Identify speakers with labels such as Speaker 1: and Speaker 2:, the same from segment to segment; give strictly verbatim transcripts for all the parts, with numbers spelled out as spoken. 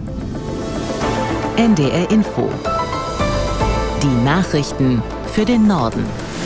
Speaker 1: N D R Info. Die Nachrichten für den Norden.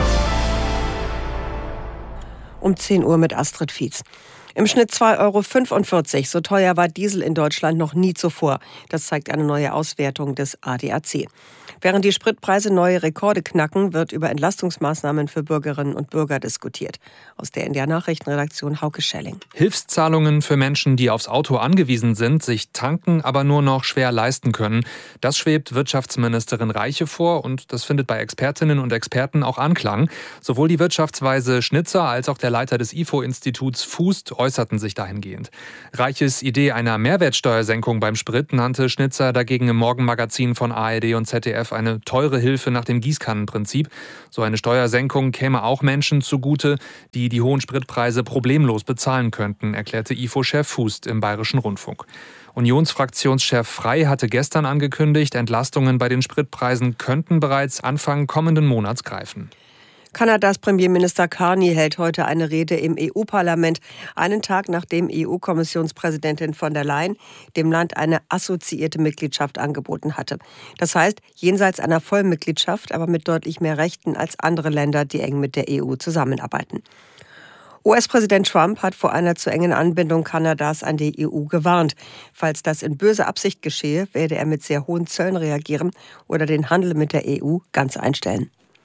Speaker 2: Um zehn Uhr mit Astrid Fietz. Im Schnitt zwei Euro fünfundvierzig. So teuer war Diesel in Deutschland noch nie zuvor. Das zeigt eine neue Auswertung des A D A C. Während die Spritpreise neue Rekorde knacken, wird über Entlastungsmaßnahmen für Bürgerinnen und Bürger diskutiert. Aus der N D R-Nachrichtenredaktion Hauke Schelling.
Speaker 3: Hilfszahlungen für Menschen, die aufs Auto angewiesen sind, sich tanken, aber nur noch schwer leisten können. Das schwebt Wirtschaftsministerin Reiche vor und das findet bei Expertinnen und Experten auch Anklang. Sowohl die Wirtschaftsweise Schnitzer als auch der Leiter des I F O-Instituts Fußt äußerten sich dahingehend. Reiches Idee einer Mehrwertsteuersenkung beim Sprit nannte Schnitzer dagegen im Morgenmagazin von A R D und Z D F eine teure Hilfe nach dem Gießkannenprinzip. So eine Steuersenkung käme auch Menschen zugute, die die hohen Spritpreise problemlos bezahlen könnten, erklärte I F O-Chef Fußt im Bayerischen Rundfunk. Unionsfraktionschef Frey hatte gestern angekündigt, Entlastungen bei den Spritpreisen könnten bereits Anfang kommenden Monats greifen.
Speaker 2: Kanadas Premierminister Carney hält heute eine Rede im E U-Parlament, einen Tag nachdem E U-Kommissionspräsidentin von der Leyen dem Land eine assoziierte Mitgliedschaft angeboten hatte. Das heißt, jenseits einer Vollmitgliedschaft, aber mit deutlich mehr Rechten als andere Länder, die eng mit der E U zusammenarbeiten. U S-Präsident Trump hat vor einer zu engen Anbindung Kanadas an die E U gewarnt. Falls das in böser Absicht geschehe, werde er mit sehr hohen Zöllen reagieren oder den Handel mit der E U ganz einstellen.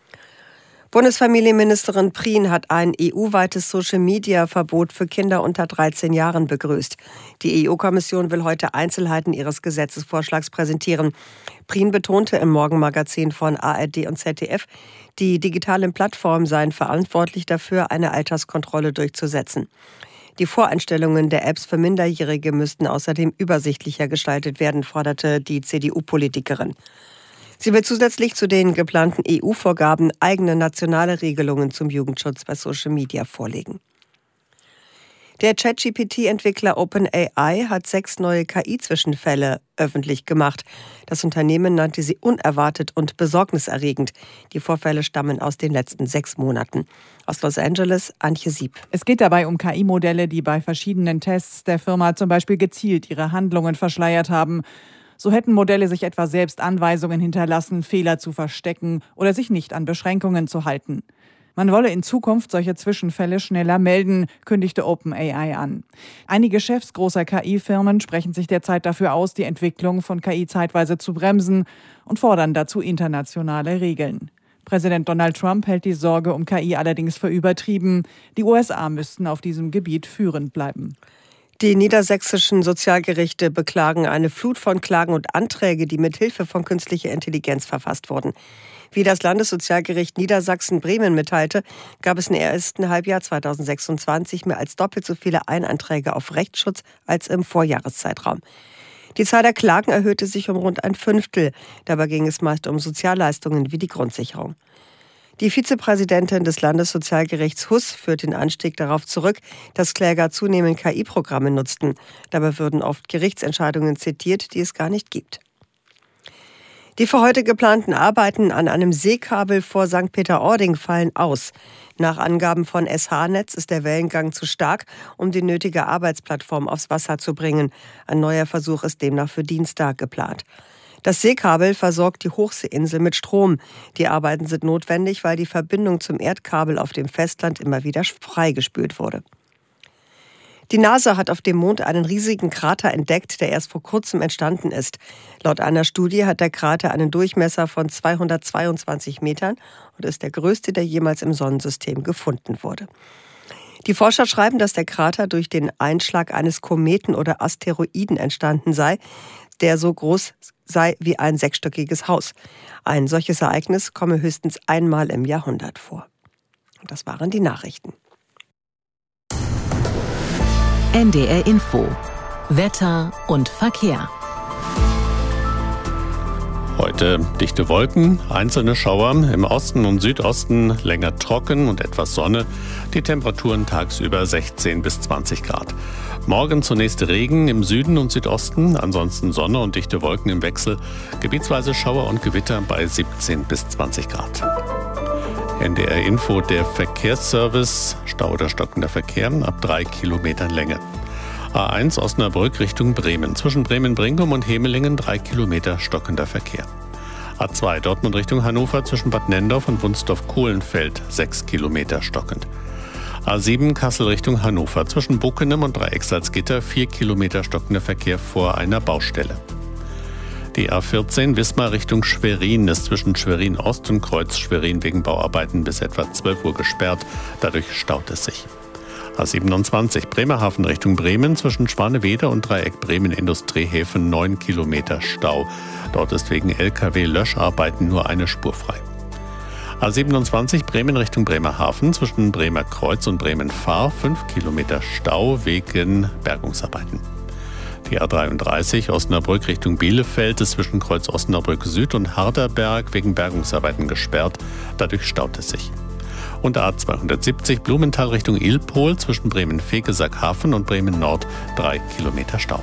Speaker 2: Bundesfamilienministerin Prien hat ein E U-weites Social-Media-Verbot für Kinder unter dreizehn Jahren begrüßt. Die E U-Kommission will heute Einzelheiten ihres Gesetzesvorschlags präsentieren. Prien betonte im Morgenmagazin von A R D und Z D F, die digitalen Plattformen seien verantwortlich dafür, eine Alterskontrolle durchzusetzen. Die Voreinstellungen der Apps für Minderjährige müssten außerdem übersichtlicher gestaltet werden, forderte die C D U-Politikerin. Sie will zusätzlich zu den geplanten E U-Vorgaben eigene nationale Regelungen zum Jugendschutz bei Social Media vorlegen. Der Chat-G P T-Entwickler OpenAI hat sechs neue K I-Zwischenfälle öffentlich gemacht. Das Unternehmen nannte sie unerwartet und besorgniserregend. Die Vorfälle stammen aus den letzten sechs Monaten. Aus Los Angeles, Antje Sieb.
Speaker 4: Es geht dabei um K I-Modelle, die bei verschiedenen Tests der Firma zum Beispiel gezielt ihre Handlungen verschleiert haben. So hätten Modelle sich etwa selbst Anweisungen hinterlassen, Fehler zu verstecken oder sich nicht an Beschränkungen zu halten. Man wolle in Zukunft solche Zwischenfälle schneller melden, kündigte OpenAI an. Einige Chefs großer K I-Firmen sprechen sich derzeit dafür aus, die Entwicklung von K I zeitweise zu bremsen und fordern dazu internationale Regeln. Präsident Donald Trump hält die Sorge um K I allerdings für übertrieben. Die U S A müssten auf diesem Gebiet führend bleiben.
Speaker 2: Die niedersächsischen Sozialgerichte beklagen eine Flut von Klagen und Anträge, die mit Hilfe von künstlicher Intelligenz verfasst wurden. Wie das Landessozialgericht Niedersachsen-Bremen mitteilte, gab es im ersten Halbjahr zweitausendsechsundzwanzig mehr als doppelt so viele Einanträge auf Rechtsschutz als im Vorjahreszeitraum. Die Zahl der Klagen erhöhte sich um rund ein Fünftel. Dabei ging es meist um Sozialleistungen wie die Grundsicherung. Die Vizepräsidentin des Landessozialgerichts Huss führt den Anstieg darauf zurück, dass Kläger zunehmend K I-Programme nutzten. Dabei würden oft Gerichtsentscheidungen zitiert, die es gar nicht gibt. Die für heute geplanten Arbeiten an einem Seekabel vor Sankt Peter-Ording fallen aus. Nach Angaben von S H-Netz ist der Wellengang zu stark, um die nötige Arbeitsplattform aufs Wasser zu bringen. Ein neuer Versuch ist demnach für Dienstag geplant. Das Seekabel versorgt die Hochseeinsel mit Strom. Die Arbeiten sind notwendig, weil die Verbindung zum Erdkabel auf dem Festland immer wieder freigespült wurde. Die NASA hat auf dem Mond einen riesigen Krater entdeckt, der erst vor kurzem entstanden ist. Laut einer Studie hat der Krater einen Durchmesser von zweihundertzweiundzwanzig Metern und ist der größte, der jemals im Sonnensystem gefunden wurde. Die Forscher schreiben, dass der Krater durch den Einschlag eines Kometen oder Asteroiden entstanden sei, der so groß sei wie ein sechsstöckiges Haus. Ein solches Ereignis komme höchstens einmal im Jahrhundert vor. Und das waren die Nachrichten.
Speaker 1: N D R Info. Wetter und Verkehr.
Speaker 5: Heute dichte Wolken, einzelne Schauer, im Osten und Südosten länger trocken und etwas Sonne. Die Temperaturen tagsüber sechzehn bis zwanzig Grad. Morgen zunächst Regen im Süden und Südosten, ansonsten Sonne und dichte Wolken im Wechsel. Gebietsweise Schauer und Gewitter bei siebzehn bis zwanzig Grad. N D R Info, der Verkehrsservice, Stau oder stockender Verkehr ab drei Kilometern Länge. A eins Osnabrück Richtung Bremen. Zwischen Bremen-Brinkum und Hemelingen drei Kilometer stockender Verkehr. A zwei Dortmund Richtung Hannover zwischen Bad Nendorf und Wunsdorf-Kohlenfeld sechs Kilometer stockend. A sieben Kassel Richtung Hannover zwischen Buckenem und Dreiecksalzgitter vier Kilometer stockender Verkehr vor einer Baustelle. Die A vierzehn Wismar Richtung Schwerin ist zwischen Schwerin Ost und Kreuz Schwerin wegen Bauarbeiten bis etwa zwölf Uhr gesperrt. Dadurch staut es sich. A siebenundzwanzig Bremerhaven Richtung Bremen zwischen Schwanewede und Dreieck Bremen Industriehäfen neun Kilometer Stau. Dort ist wegen L K W-Löscharbeiten nur eine Spur frei. A siebenundzwanzig Bremen Richtung Bremerhaven zwischen Bremer Kreuz und Bremen Fahr fünf Kilometer Stau wegen Bergungsarbeiten. Die A dreiunddreißig Osnabrück Richtung Bielefeld ist zwischen Kreuz Osnabrück Süd und Harderberg wegen Bergungsarbeiten gesperrt. Dadurch staut es sich. Und A zweihundertsiebzig Blumenthal Richtung Ilpol zwischen Bremen-Vegesackhafen und Bremen Nord drei Kilometer Stau.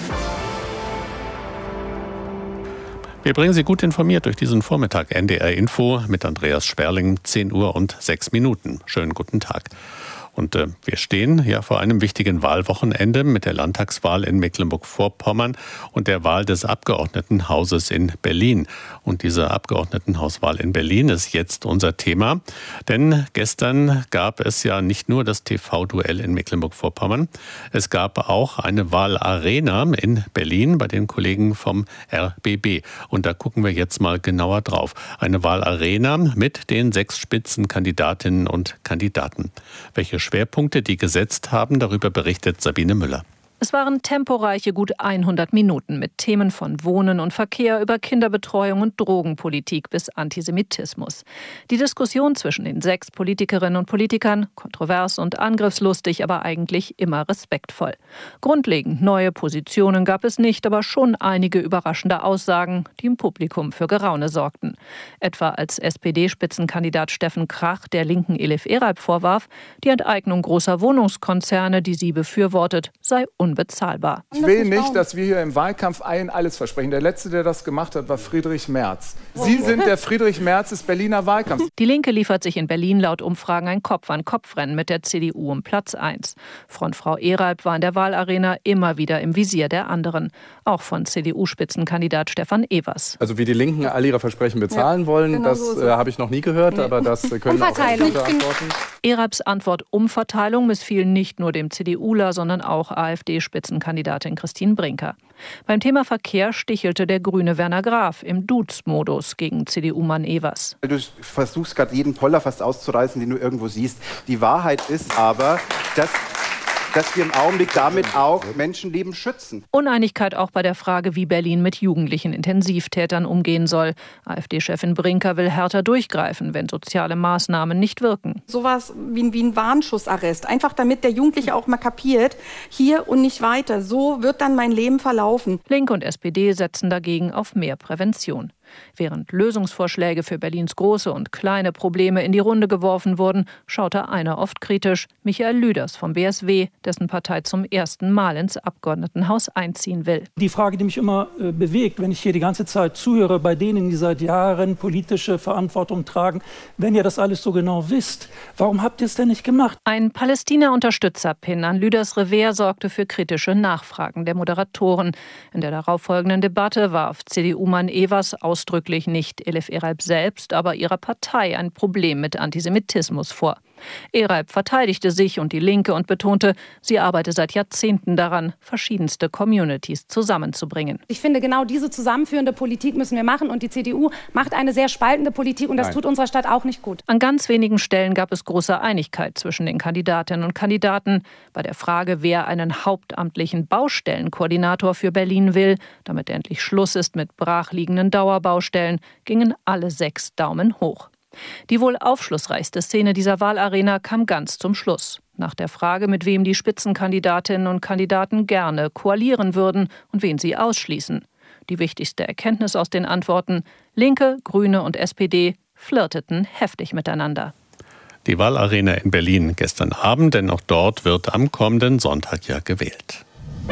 Speaker 5: Wir bringen Sie gut informiert durch diesen Vormittag. N D R Info mit Andreas Sperling, zehn Uhr und sechs Minuten. Schönen guten Tag. Und äh, wir stehen ja vor einem wichtigen Wahlwochenende mit der Landtagswahl in Mecklenburg-Vorpommern und der Wahl des Abgeordnetenhauses in Berlin. Und diese Abgeordnetenhauswahl in Berlin ist jetzt unser Thema. Denn gestern gab es ja nicht nur das T V-Duell in Mecklenburg-Vorpommern. Es gab auch eine Wahlarena in Berlin bei den Kollegen vom R B B. Und da gucken wir jetzt mal genauer drauf. Eine Wahlarena mit den sechs Spitzenkandidatinnen und Kandidaten. Welche Schwerpunkte die gesetzt haben, darüber berichtet Sabine Müller.
Speaker 6: Es waren temporeiche gut hundert Minuten mit Themen von Wohnen und Verkehr über Kinderbetreuung und Drogenpolitik bis Antisemitismus. Die Diskussion zwischen den sechs Politikerinnen und Politikern, kontrovers und angriffslustig, aber eigentlich immer respektvoll. Grundlegend neue Positionen gab es nicht, aber schon einige überraschende Aussagen, die im Publikum für Geraune sorgten. Etwa als S P D-Spitzenkandidat Steffen Krach der Linken Elif Eralp vorwarf, die Enteignung großer Wohnungskonzerne, die sie befürwortet, sei unbezahlbar.
Speaker 7: Ich will nicht, dass wir hier im Wahlkampf allen alles versprechen. Der Letzte, der das gemacht hat, war Friedrich Merz. Sie sind der Friedrich Merz des Berliner Wahlkampfs.
Speaker 6: Die Linke liefert sich in Berlin laut Umfragen ein Kopf-an-Kopf-Rennen mit der C D U um Platz eins. Frontfrau Eralp war in der Wahlarena immer wieder im Visier der anderen. Auch von C D U-Spitzenkandidat Stefan Evers.
Speaker 8: Also wie die Linken alle ihre Versprechen bezahlen ja, wollen, genau das so äh, habe ich noch nie gehört, nee. aber das äh, können auch andere antworten.
Speaker 6: Eralps Antwort Umverteilung missfiel nicht nur dem CDUler, sondern auch AfD-Spitzenkandidatin Christine Brinker. Beim Thema Verkehr stichelte der Grüne Werner Graf im Duz-Modus gegen C D U-Mann Evers.
Speaker 9: Du versuchst gerade jeden Poller fast auszureißen, den du irgendwo siehst. Die Wahrheit ist aber, dass... dass wir im Augenblick damit auch Menschenleben schützen.
Speaker 6: Uneinigkeit auch bei der Frage, wie Berlin mit jugendlichen Intensivtätern umgehen soll. AfD-Chefin Brinker will härter durchgreifen, wenn soziale Maßnahmen nicht wirken.
Speaker 10: Sowas wie, wie ein Warnschussarrest, einfach damit der Jugendliche auch mal kapiert, hier und nicht weiter. So wird dann mein Leben verlaufen.
Speaker 6: Linke und S P D setzen dagegen auf mehr Prävention. Während Lösungsvorschläge für Berlins große und kleine Probleme in die Runde geworfen wurden, schaute einer oft kritisch, Michael Lüders vom B S W, dessen Partei zum ersten Mal ins Abgeordnetenhaus einziehen will.
Speaker 11: Die Frage, die mich immer äh, bewegt, wenn ich hier die ganze Zeit zuhöre, bei denen, die seit Jahren politische Verantwortung tragen, wenn ihr das alles so genau wisst, warum habt ihr es denn nicht gemacht?
Speaker 6: Ein Palästina-Unterstützer-Pin an Lüders Revers sorgte für kritische Nachfragen der Moderatoren. In der darauffolgenden Debatte warf C D U-Mann Evers aus ausdrücklich nicht Elif Eralp selbst, aber ihrer Partei ein Problem mit Antisemitismus vor. Eralp verteidigte sich und die Linke und betonte, sie arbeite seit Jahrzehnten daran, verschiedenste Communities zusammenzubringen.
Speaker 12: Ich finde, genau diese zusammenführende Politik müssen wir machen und die C D U macht eine sehr spaltende Politik und das Nein. tut unserer Stadt auch nicht gut.
Speaker 6: An ganz wenigen Stellen gab es große Einigkeit zwischen den Kandidatinnen und Kandidaten. Bei der Frage, wer einen hauptamtlichen Baustellenkoordinator für Berlin will, damit endlich Schluss ist mit brachliegenden Dauerbaustellen, gingen alle sechs Daumen hoch. Die wohl aufschlussreichste Szene dieser Wahlarena kam ganz zum Schluss. Nach der Frage, mit wem die Spitzenkandidatinnen und Kandidaten gerne koalieren würden und wen sie ausschließen. Die wichtigste Erkenntnis aus den Antworten: Linke, Grüne und S P D flirteten heftig miteinander.
Speaker 5: Die Wahlarena in Berlin gestern Abend, denn auch dort wird am kommenden Sonntag ja gewählt.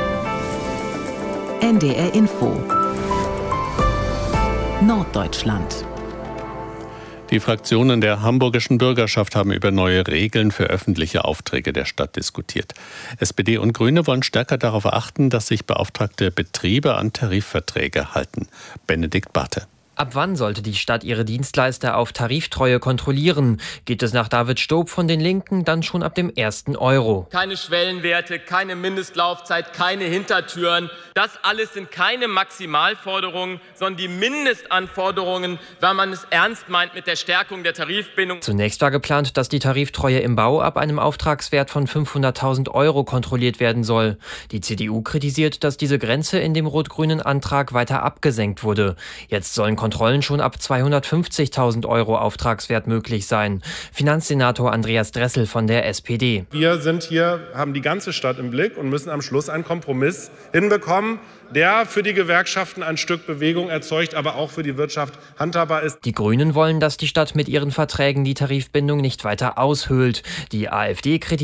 Speaker 1: N D R Info Norddeutschland.
Speaker 5: Die Fraktionen der hamburgischen Bürgerschaft haben über neue Regeln für öffentliche Aufträge der Stadt diskutiert. S P D und Grüne wollen stärker darauf achten, dass sich beauftragte Betriebe an Tarifverträge halten. Benedikt Barthe.
Speaker 13: Ab wann sollte die Stadt ihre Dienstleister auf Tariftreue kontrollieren? Geht es nach David Stob von den Linken dann schon ab dem ersten Euro?
Speaker 14: Keine Schwellenwerte, keine Mindestlaufzeit, keine Hintertüren. Das alles sind keine Maximalforderungen, sondern die Mindestanforderungen, wenn man es ernst meint mit der Stärkung der Tarifbindung.
Speaker 13: Zunächst war geplant, dass die Tariftreue im Bau ab einem Auftragswert von fünfhunderttausend Euro kontrolliert werden soll. Die C D U kritisiert, dass diese Grenze in dem rot-grünen Antrag weiter abgesenkt wurde. Jetzt sollen Kontrollen schon ab zweihundertfünfzigtausend Euro Auftragswert möglich sein. Finanzsenator Andreas Dressel von der S P D.
Speaker 15: Wir sind hier, haben die ganze Stadt im Blick und müssen am Schluss einen Kompromiss hinbekommen, der für die Gewerkschaften ein Stück Bewegung erzeugt, aber auch für die Wirtschaft handhabbar ist.
Speaker 13: Die Grünen wollen, dass die Stadt mit ihren Verträgen die Tarifbindung nicht weiter aushöhlt. Die AfD kritisiert